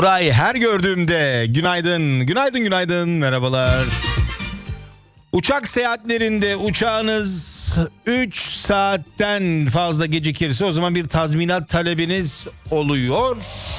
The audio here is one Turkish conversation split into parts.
Oray her gördüğümde günaydın, merhabalar. Uçak seyahatlerinde uçağınız 3 saatten fazla gecikirse o zaman bir tazminat talebiniz oluyor.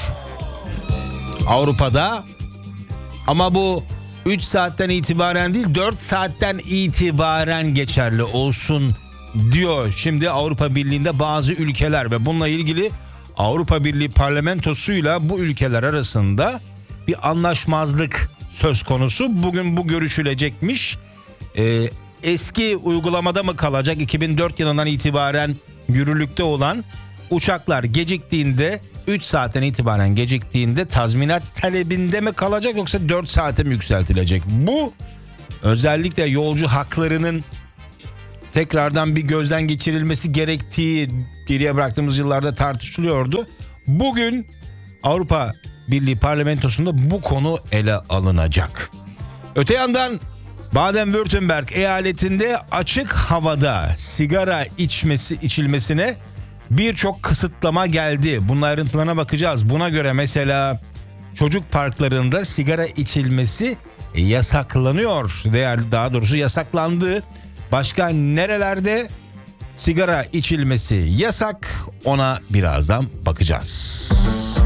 Avrupa'da ama bu 3 saatten itibaren değil 4 saatten itibaren geçerli olsun diyor. Şimdi Avrupa Birliği'nde bazı ülkeler ve bununla ilgili Avrupa Birliği parlamentosuyla bu ülkeler arasında bir anlaşmazlık söz konusu. Bugün bu görüşülecekmiş. Eski uygulamada mı kalacak? 2004 yılından itibaren yürürlükte olan uçaklar geciktiğinde 3 saatten itibaren geciktiğinde tazminat talebinde mi kalacak yoksa 4 saate mi yükseltilecek? Bu özellikle yolcu haklarının tekrardan bir gözden geçirilmesi gerektiği geriye bıraktığımız yıllarda tartışılıyordu. Bugün Avrupa Birliği parlamentosunda bu konu ele alınacak. Öte yandan Baden-Württemberg eyaletinde açık havada sigara içilmesine birçok kısıtlama geldi. Bunun ayrıntılarına bakacağız. Buna göre mesela çocuk parklarında sigara içilmesi yasaklanıyor. Daha doğrusu yasaklandı. Başka nerelerde sigara içilmesi yasak, ona birazdan bakacağız.